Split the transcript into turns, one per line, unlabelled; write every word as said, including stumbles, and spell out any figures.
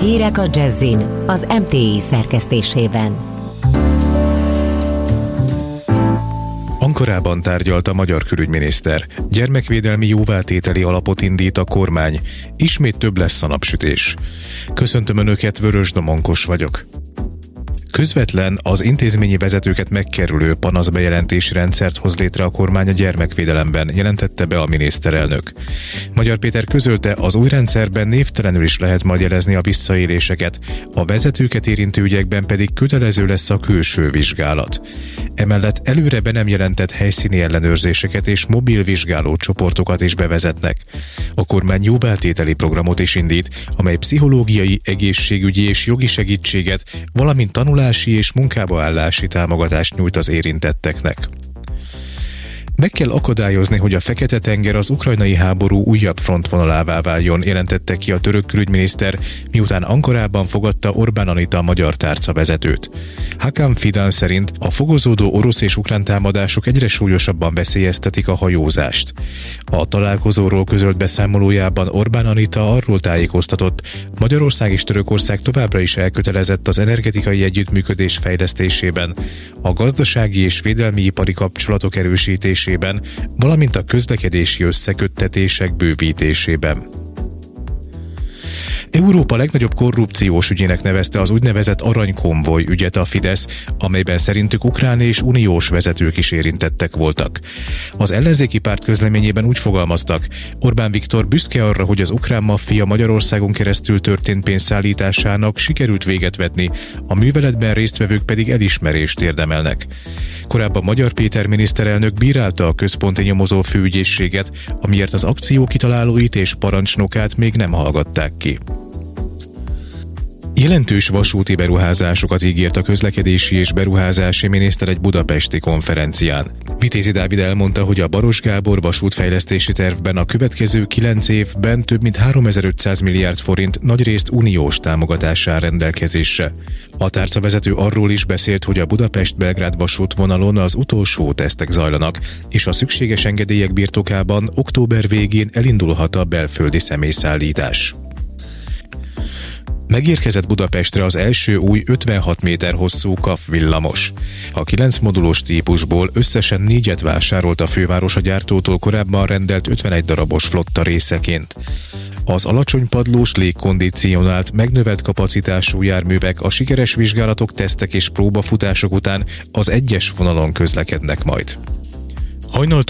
Hírek a Jazzin az em té i szerkesztésében.
Ankarában tárgyalt a magyar külügyminiszter. Gyermekvédelmi jóvátételi alapot indít a kormány. Ismét több lesz a napsütés. Köszöntöm Önöket, Vörös Domonkos vagyok. Közvetlen, az intézményi vezetőket megkerülő panaszbejelentési rendszert hoz létre a kormány a gyermekvédelemben, jelentette be a miniszterelnök. Magyar Péter közölte, az új rendszerben névtelenül is lehet majd jelezni a visszaéléseket, a vezetőket érintő ügyekben pedig kötelező lesz a külső vizsgálat. Emellett előre be nem jelentett helyszíni ellenőrzéseket és mobil vizsgáló csoportokat is bevezetnek. A kormány jóvátételi programot is indít, amely pszichológiai, egészségügyi és jogi segítséget, valamint tanulási és munkába állási támogatást nyújt az érintetteknek. Meg kell akadályozni, hogy a Fekete-tenger az ukrajnai háború újabb frontvonalává váljon, jelentette ki a török külügyminiszter, miután Ankarában fogadta Orbán Anita magyar tárcavezetőt. Hakan Fidan szerint a fokozódó orosz és ukrán támadások egyre súlyosabban veszélyeztetik a hajózást. A találkozóról közölt beszámolójában Orbán Anita arról tájékoztatott, Magyarország és Törökország továbbra is elkötelezett az energetikai együttműködés fejlesztésében, a gazdasági és védelmi ipari kapcsolatok erősítésében, valamint a közlekedési összeköttetések bővítésében. Európa legnagyobb korrupciós ügyének nevezte az úgynevezett aranykonvoj ügyet a Fidesz, amelyben szerintük ukrán és uniós vezetők is érintettek voltak. Az ellenzéki párt közleményében úgy fogalmaztak, Orbán Viktor büszke arra, hogy az ukrán maffia Magyarországon keresztül történt pénzszállításának sikerült véget vetni, a műveletben résztvevők pedig elismerést érdemelnek. Korábban Magyar Péter miniszterelnök bírálta a központi nyomozó főügyészséget, amiért az akció kitalálóit és parancsnokát még nem hallgatták ki. Jelentős vasúti beruházásokat ígért a közlekedési és beruházási miniszter egy budapesti konferencián. Vitézi Dávid elmondta, hogy a Baros Gábor vasútfejlesztési tervben a következő kilenc évben több mint háromezer-ötszáz milliárd forint nagyrészt uniós támogatás áll rendelkezésre. A tárcavezető arról is beszélt, hogy a Budapest-Belgrád vasútvonalon az utolsó tesztek zajlanak, és a szükséges engedélyek birtokában október végén elindulhat a belföldi személyszállítás. Megérkezett Budapestre az első új ötvenhat méter hosszú ká á ef villamos. A kilenc modulós típusból összesen négyet vásárolt a főváros a gyártótól korábban rendelt ötvenegy darabos flotta részeként. Az alacsony padlós, légkondicionált, megnövelt kapacitású járművek a sikeres vizsgálatok, tesztek és próbafutások után az egyes vonalon közlekednek majd. Hajnaltól